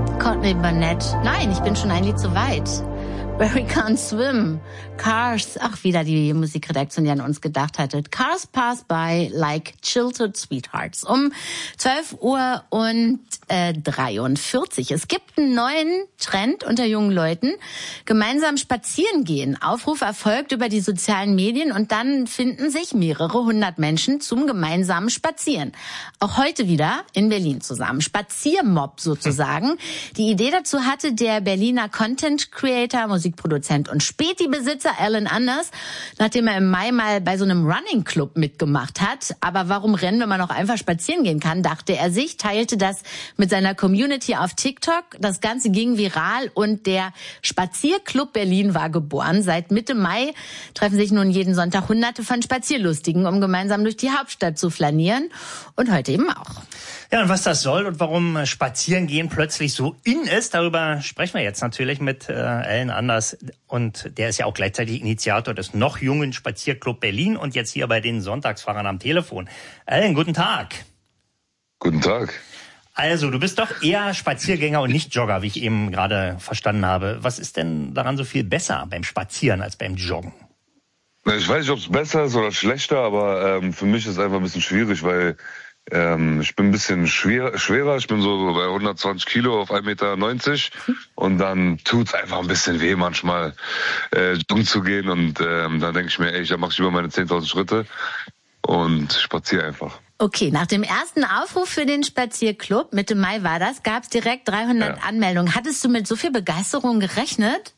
Courtney Barnett. Nein, ich bin schon ein Lied zu weit. Where We Can't Swim. Cars. Ach, wieder die Musikredaktion, die an uns gedacht hatte. Cars pass by like childhood sweethearts. Um 12:43. Es gibt einen neuen Trend unter jungen Leuten. Gemeinsam spazieren gehen. Aufruf erfolgt über die sozialen Medien und dann finden sich mehrere hundert Menschen zum gemeinsamen Spazieren. Auch heute wieder in Berlin zusammen. Spaziermob sozusagen. Die Idee dazu hatte der Berliner Content Creator, Musikproduzent und Späti-Besitzer Alan Anders, nachdem er im Mai mal bei so einem Running Club mitgemacht hat. Aber warum rennen, wenn man auch einfach spazieren gehen kann, dachte er sich, teilte das mit seiner Community auf TikTok. Das Ganze ging viral und der Spazierclub Berlin war geboren. Seit Mitte Mai treffen sich nun jeden Sonntag Hunderte von Spazierlustigen, um gemeinsam durch die Hauptstadt zu flanieren. Und heute eben auch. Ja, und was das soll und warum Spazierengehen plötzlich so in ist, darüber sprechen wir jetzt natürlich mit Alan Anders. Und der ist ja auch gleichzeitig Initiator des noch jungen Spazierclub Berlin und jetzt hier bei den Sonntagsfahrern am Telefon. Alan, guten Tag. Guten Tag. Also, du bist doch eher Spaziergänger und nicht Jogger, wie ich eben gerade verstanden habe. Was ist denn daran so viel besser beim Spazieren als beim Joggen? Ich weiß nicht, ob es besser ist oder schlechter, aber für mich ist es einfach ein bisschen schwierig, weil ich bin ein bisschen schwerer. Ich bin so bei 120 Kilo auf 1,90 Meter und dann tut's einfach ein bisschen weh manchmal, joggen zu gehen und dann denke ich mir, da mache ich über meine 10.000 Schritte und spaziere einfach. Okay, nach dem ersten Aufruf für den Spazierclub, Mitte Mai war das, gab es direkt 300 Anmeldungen. Hattest du mit so viel Begeisterung gerechnet?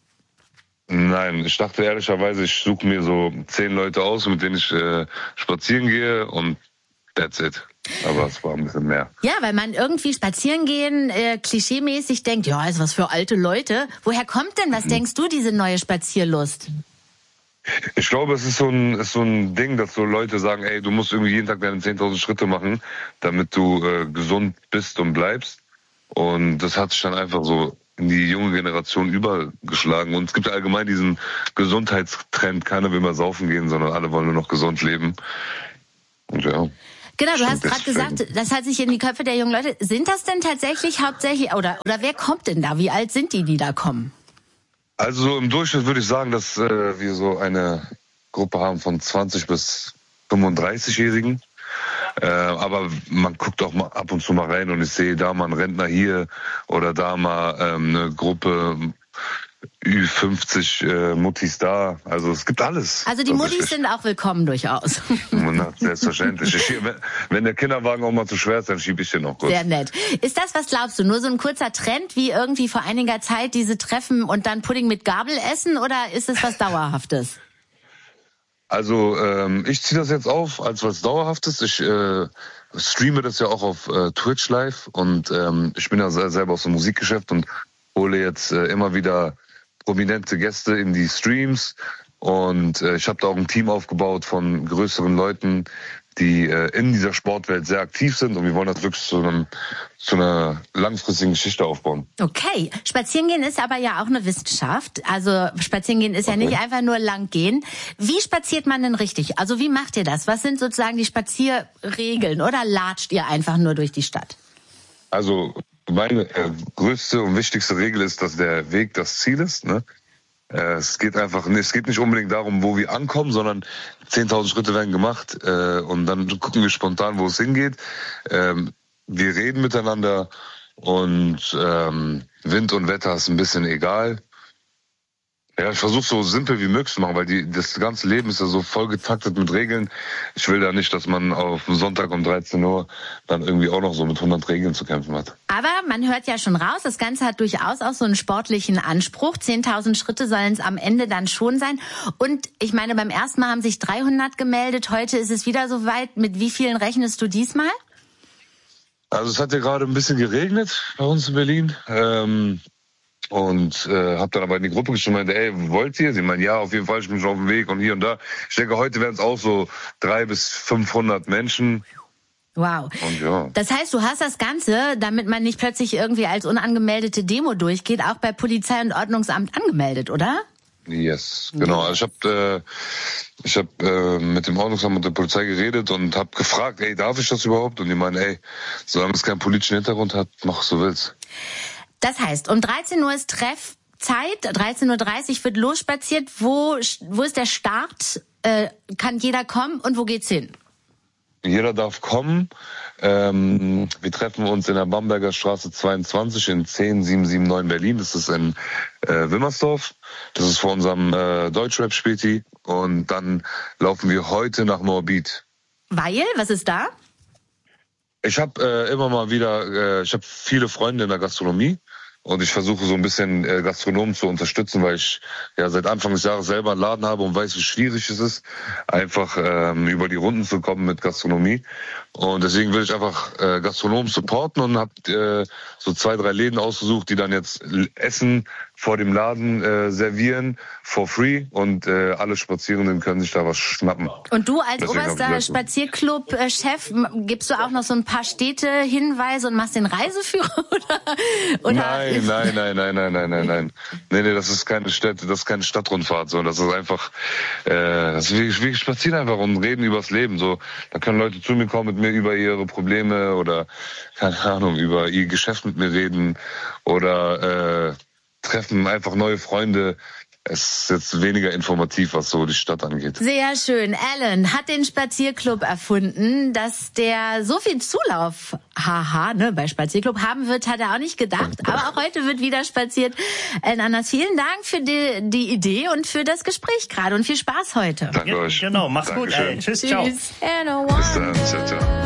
Nein, ich dachte ehrlicherweise, ich suche mir so 10 Leute aus, mit denen ich spazieren gehe und that's it. Aber es war ein bisschen mehr. Ja, weil man irgendwie spazieren gehen, klischeemäßig denkt, ja, ist was für alte Leute. Woher kommt denn, was denkst du, diese neue Spazierlust? Ich glaube, es ist so ein Ding, dass so Leute sagen, du musst irgendwie jeden Tag deine 10.000 Schritte machen, damit du gesund bist und bleibst. Und das hat sich dann einfach so in die junge Generation übergeschlagen. Und es gibt ja allgemein diesen Gesundheitstrend, keiner will mehr saufen gehen, sondern alle wollen nur noch gesund leben. Und ja. Genau, du hast gerade gesagt, das hat sich in die Köpfe der jungen Leute. Sind das denn tatsächlich hauptsächlich, oder wer kommt denn da? Wie alt sind die da kommen? Also im Durchschnitt würde ich sagen, dass wir so eine Gruppe haben von 20 bis 35-Jährigen. Aber man guckt auch mal ab und zu mal rein und ich sehe da mal einen Rentner hier oder da mal eine Gruppe Ü50 Muttis da. Also es gibt alles. Also die Muttis sind auch willkommen durchaus. Na, selbstverständlich. Wenn der Kinderwagen auch mal zu schwer ist, dann schiebe ich den noch kurz. Sehr nett. Ist das, was glaubst du, nur so ein kurzer Trend, wie irgendwie vor einiger Zeit diese Treffen und dann Pudding mit Gabel essen, oder ist es was Dauerhaftes? Also ich ziehe das jetzt auf als was Dauerhaftes. Ich streame das ja auch auf Twitch live und ich bin ja selber aus dem Musikgeschäft und hole jetzt immer wieder prominente Gäste in die Streams und ich habe da auch ein Team aufgebaut von größeren Leuten, die in dieser Sportwelt sehr aktiv sind und wir wollen das wirklich zu einer langfristigen Geschichte aufbauen. Okay, Spazierengehen ist aber ja auch eine Wissenschaft. Also Spazierengehen ist ja nicht einfach nur lang gehen. Wie spaziert man denn richtig? Also wie macht ihr das? Was sind sozusagen die Spazierregeln oder latscht ihr einfach nur durch die Stadt? Also meine größte und wichtigste Regel ist, dass der Weg das Ziel ist. Ne? Es geht nicht unbedingt darum, wo wir ankommen, sondern 10.000 Schritte werden gemacht und dann gucken wir spontan, wo es hingeht. Wir reden miteinander und Wind und Wetter ist ein bisschen egal. Ja, ich versuche so simpel wie möglich zu machen, weil das ganze Leben ist ja so voll getaktet mit Regeln. Ich will da nicht, dass man auf dem Sonntag um 13 Uhr dann irgendwie auch noch so mit 100 Regeln zu kämpfen hat. Aber man hört ja schon raus, das Ganze hat durchaus auch so einen sportlichen Anspruch. 10.000 Schritte sollen es am Ende dann schon sein. Und ich meine, beim ersten Mal haben sich 300 gemeldet. Heute ist es wieder soweit. Mit wie vielen rechnest du diesmal? Also es hat ja gerade ein bisschen geregnet bei uns in Berlin. Und habe dann aber in die Gruppe geschrieben und meinte, wollt ihr? Sie meinen, ja, auf jeden Fall, ich bin schon auf dem Weg und hier und da. Ich denke, heute werden es auch so 300 bis 500 Menschen. Wow. Und ja. Das heißt, du hast das Ganze, damit man nicht plötzlich irgendwie als unangemeldete Demo durchgeht, auch bei Polizei und Ordnungsamt angemeldet, oder? Yes, genau. Also ich hab mit dem Ordnungsamt und der Polizei geredet und habe gefragt, darf ich das überhaupt? Und die meinen, solange es keinen politischen Hintergrund hat, mach was du willst. Das heißt, um 13 Uhr ist Treffzeit, 13.30 Uhr wird losspaziert. Wo ist der Start? Kann jeder kommen und wo geht's hin? Jeder darf kommen. Wir treffen uns in der Bamberger Straße 22 in 10779 Berlin. Das ist in Wilmersdorf. Das ist vor unserem Deutschrap-Späti. Und dann laufen wir heute nach Moabit. Weil? Was ist da? Ich habe immer mal wieder, ich habe viele Freunde in der Gastronomie. Und ich versuche so ein bisschen Gastronomen zu unterstützen, weil ich ja seit Anfang des Jahres selber einen Laden habe und weiß, wie schwierig es ist, einfach über die Runden zu kommen mit Gastronomie. Und deswegen will ich einfach Gastronomen supporten und habe so 2, 3 Läden ausgesucht, die dann jetzt Essen vor dem Laden servieren, for free. Und alle Spazierenden können sich da was schnappen. Und du als oberster Spazierclub-Chef, gibst du auch noch so ein paar Städte-Hinweise und machst den Reiseführer? oder? Nein. Nee, das ist keine Städte, das ist keine Stadtrundfahrt, sondern das ist einfach, wir spazieren einfach und reden übers Leben. So, da können Leute zu mir kommen, mit mir über ihre Probleme oder, keine Ahnung, über ihr Geschäft mit mir reden oder treffen einfach neue Freunde. Es ist jetzt weniger informativ, was so die Stadt angeht. Sehr schön. Alan hat den Spazierclub erfunden. Dass der so viel Zulauf, bei Spazierclub haben wird, hat er auch nicht gedacht. Aber auch heute wird wieder spaziert. Alan Anders, vielen Dank für die Idee und für das Gespräch gerade und viel Spaß heute. Danke euch. Genau, mach's gut. Tschüss, ciao. Bis dann, ciao.